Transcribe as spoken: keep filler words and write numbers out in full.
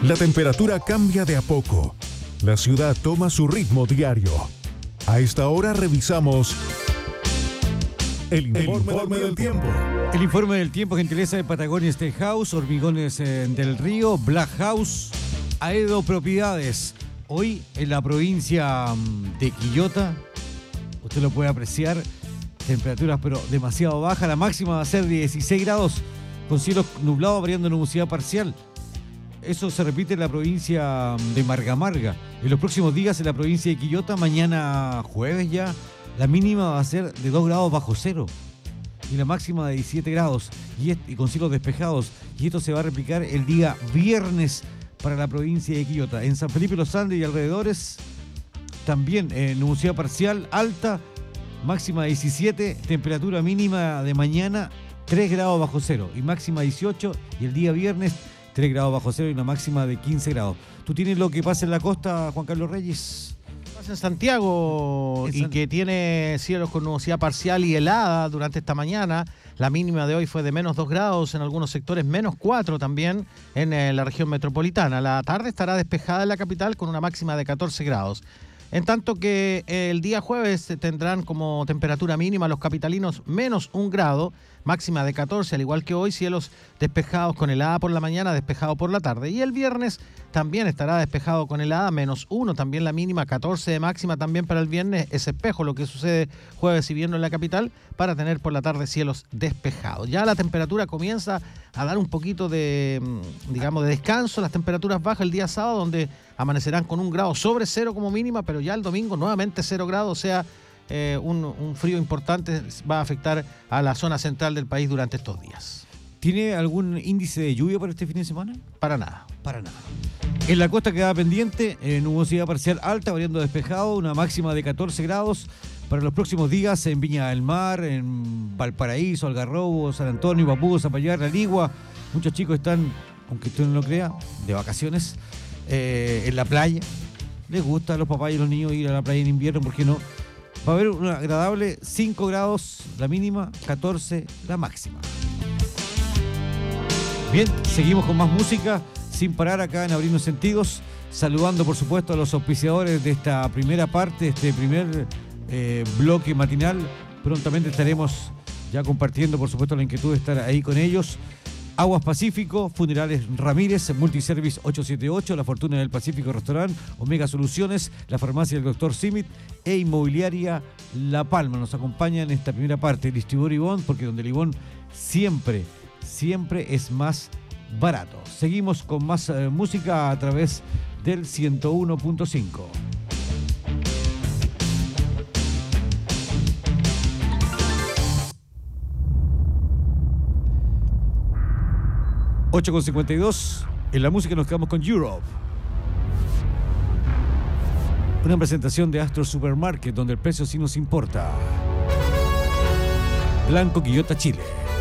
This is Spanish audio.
La temperatura cambia de a poco. La ciudad toma su ritmo diario. A esta hora revisamos el informe, el informe del tiempo. El informe del tiempo, gentileza de Patagonia Steakhouse, Hormigones eh, del Río, Black House, Aedo Propiedades. Hoy en la provincia de Quillota, usted lo puede apreciar, temperaturas pero demasiado bajas. La máxima va a ser dieciséis grados, con cielos nublados, variando nubosidad parcial. Eso se repite en la provincia de Marga Marga. En los próximos días en la provincia de Quillota, mañana jueves ya, la mínima va a ser de dos grados bajo cero y la máxima de diecisiete grados y, y con cielos despejados. Y esto se va a replicar el día viernes para la provincia de Quillota. En San Felipe Los Andes y alrededores también eh, nubosidad parcial alta, máxima diecisiete, temperatura mínima de mañana tres grados bajo cero y máxima dieciocho, y el día viernes tres grados bajo cero y una máxima de quince grados. ¿Tú tienes lo que pasa en la costa, Juan Carlos Reyes? En Santiago, en San... y que tiene cielos con nubosidad parcial y helada durante esta mañana. La mínima de hoy fue de menos dos grados, en algunos sectores menos cuatro también en eh, la región metropolitana. La tarde estará despejada en la capital con una máxima de catorce grados. En tanto que el día jueves tendrán como temperatura mínima los capitalinos menos un grado, máxima de catorce, al igual que hoy, cielos despejados con helada por la mañana, despejado por la tarde. Y el viernes también estará despejado con helada, menos uno, también la mínima, catorce de máxima también para el viernes. Es espejo lo que sucede jueves y viernes en la capital, para tener por la tarde cielos despejados. Ya la temperatura comienza a dar un poquito de, digamos, de descanso. Las temperaturas bajas el día sábado, donde amanecerán con un grado sobre cero como mínima, pero ya el domingo nuevamente cero grados, o sea, eh, un, un frío importante va a afectar a la zona central del país durante estos días. ¿Tiene algún índice de lluvia para este fin de semana? Para nada. Para nada. En la costa queda pendiente, eh, nubosidad parcial alta, variando despejado, una máxima de catorce grados. Para los próximos días en Viña del Mar, en Valparaíso, Algarrobo, San Antonio, Papúa, Zapallar, La Ligua. Muchos chicos están, aunque usted no lo crea, de vacaciones eh, en la playa. Les gusta a los papás y a los niños ir a la playa en invierno, ¿por qué no? Va a haber una agradable cinco grados la mínima, catorce la máxima. Bien, seguimos con más música, sin parar acá en Abrirnos Sentidos, saludando por supuesto a los auspiciadores de esta primera parte, este primer eh, bloque matinal. Prontamente estaremos ya compartiendo por supuesto la inquietud de estar ahí con ellos. Aguas Pacífico, Funerales Ramírez, Multiservice ochocientos setenta y ocho, La Fortuna del Pacífico Restaurant, Omega Soluciones, la farmacia del doctor Simit e Inmobiliaria La Palma. Nos acompañan en esta primera parte, el distribuidor Ibón, porque donde el Ibón siempre, siempre es más barato. Seguimos con más eh, música a través del ciento uno punto cinco. ocho con cincuenta y dos, en la música nos quedamos con Europe. Una presentación de Astro Supermarket, donde el precio sí nos importa. Blanco, Quillota, Chile.